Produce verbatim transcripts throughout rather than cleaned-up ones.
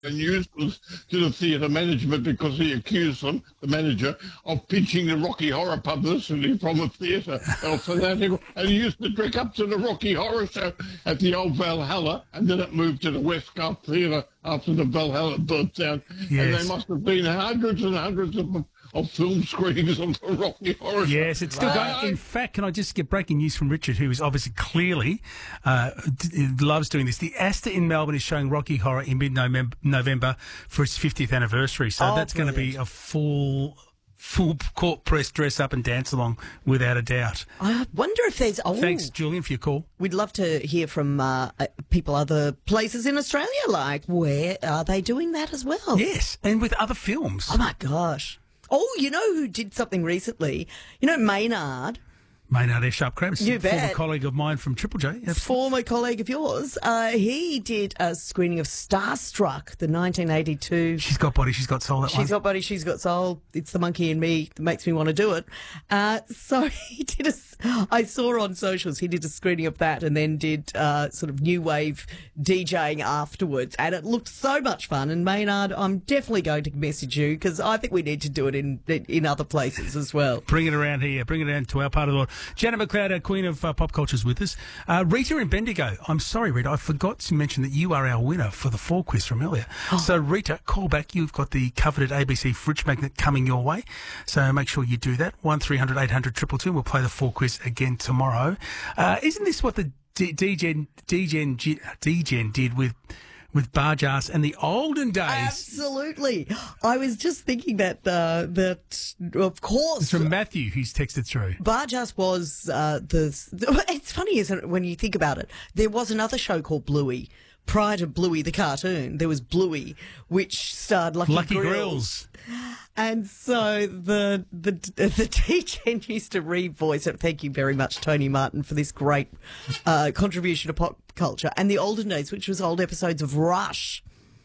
and useless to the theatre management because he accused them, the manager, of pinching the Rocky Horror publicity from a theatre El Fanático. And he used to drink up to the Rocky Horror Show at the old Valhalla, and then it moved to the Westcott Theatre after the Valhalla burnt down. Yes. And there must have been hundreds and hundreds of of film screenings of the Rocky Horror Show. Yes, it's still Right. going. In fact, can I just get breaking news from Richard, who is obviously clearly uh, d- loves doing this. The Astor in Melbourne is showing Rocky Horror in mid-November for its fiftieth anniversary. So Oh, that's going to be a full... Full court press, dress up and dance along, without a doubt. I wonder if there's... Oh, Thanks, Julian, for your call. We'd love to hear from uh, uh, people other places in Australia. Like, where are they doing that as well? Yes, and with other films. Oh, my gosh. Oh, you know who did something recently? You know Maynard, Maynard F. Sharp Krabs, You former bet. colleague of mine from Triple J. Yes. former colleague of yours. Uh, he did a screening of Starstruck, the nineteen eighty-two... She's got body, she's got soul, that She's one. got body, she's got soul. It's the monkey in me that makes me want to do it. Uh, so he did a, I saw on socials, he did a screening of that and then did uh, sort of new wave DJing afterwards. And it looked so much fun. And Maynard, I'm definitely going to message you because I think we need to do it in in other places as well. Bring it around here. Bring it around to our part of the world. Janet McLeod, our queen of uh, pop culture, is with us. Uh, Rita in Bendigo. I'm sorry, Rita. I forgot to mention that you are our winner for the four quiz from earlier. Oh. So, Rita, call back. You've got the coveted A B C fridge magnet coming your way. So make sure you do that. one three hundred eight hundred two two two. We'll play the four quiz again tomorrow. Uh, isn't this what the D- DGen, DGen, DGen did with... with Barjas and the olden days? Absolutely. I was just thinking that, uh, that of course... It's from Matthew, who's texted through. Barjas was uh, the. It's funny, isn't it, when you think about it? There was another show called Bluey. Prior to Bluey the cartoon, there was Bluey, which starred Lucky, Lucky Grills. Grills. And so the the the teacher used to re-voice it. Thank you very much, Tony Martin, for this great uh, contribution to pop culture. And the olden days, which was old episodes of Rush,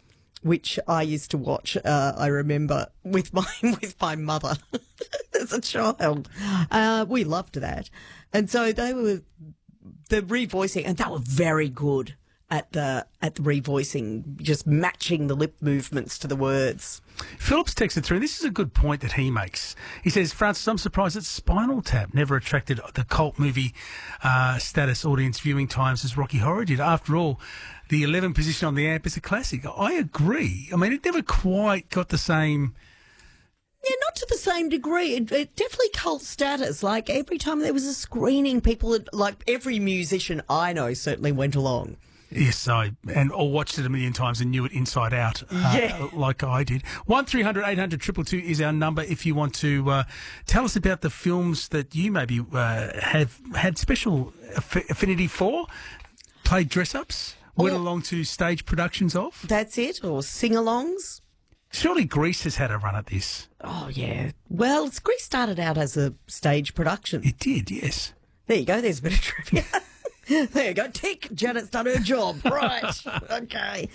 which I used to watch. Uh, I remember with my with my mother as a child. Uh, we loved that, and so they were the re-voicing, and they were very good at the at the revoicing, just matching the lip movements to the words. Phillips texted through. This is a good point that he makes. He says, Francis, I'm surprised that Spinal Tap never attracted the cult movie uh, status audience viewing times as Rocky Horror did. After all, the eleventh position on the amp is a classic. I agree. I mean, it never quite got the same... Yeah, not to the same degree. It, it definitely cult status. Like, every time there was a screening, people, had, like, every musician I know certainly went along. Yes, I and or watched it a million times and knew it inside out, uh, Yeah. like I did. One three hundred eight hundred two two two is our number if you want to uh, tell us about the films that you maybe uh, have had special aff- affinity for, played dress-ups, went Or- along to stage productions of. That's it, or sing-alongs. Surely Greece has had a run at this. Oh, yeah. Well, Grease started out as a stage production. It did, yes. There you go, there's a bit of trivia. There you go. Tick. Janet's done her job. Right. Okay.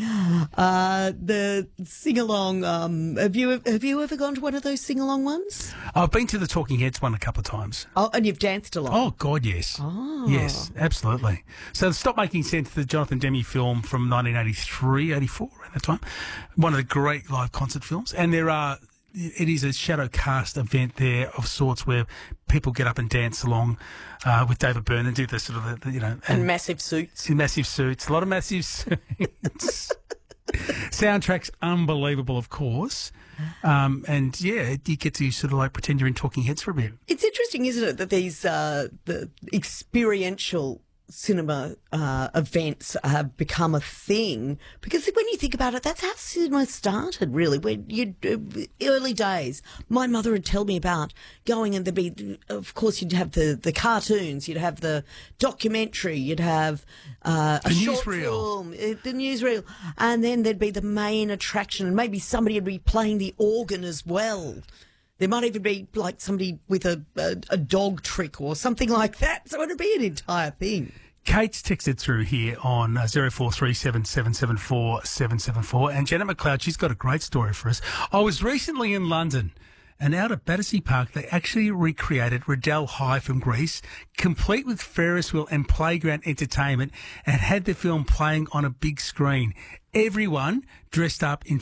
Uh, the sing along. Um, have you have you ever gone to one of those sing along ones? I've been to the Talking Heads one a couple of times. Oh, and you've danced along. Oh, God, yes. Oh. Yes, absolutely. So Stop Making Sense, the Jonathan Demme film from nineteen eighty-three, eighty-four, around that time. One of the great live concert films. And there are, it is a shadow cast event there of sorts where people get up and dance along uh, with David Byrne and do the sort of, the, you know. And massive suits. In massive suits. A lot of massive suits. Soundtrack's unbelievable, of course. Um, and yeah, you get to sort of like pretend you're in Talking Heads for a bit. It's interesting, isn't it, that these uh, the experiential cinema uh, events have become a thing, because when you think about it, that's how cinema started, really. When you uh, early days, my mother would tell me about going, and there'd be, of course, you'd have the, the cartoons, you'd have the documentary, you'd have uh, a The short newsreel. film, uh, the newsreel, and then there'd be the main attraction, and maybe somebody would be playing the organ as well. There might even be like somebody with a, a, a dog trick or something like that. So it'd be an entire thing. Kate's texted through here on uh, zero four three seven seven seven four seven seven four. And Janet McLeod, she's got a great story for us. I was recently in London And out at Battersea Park, they actually recreated Riddell High from Greece, complete with Ferris wheel and playground entertainment, and had the film playing on a big screen. Everyone dressed up in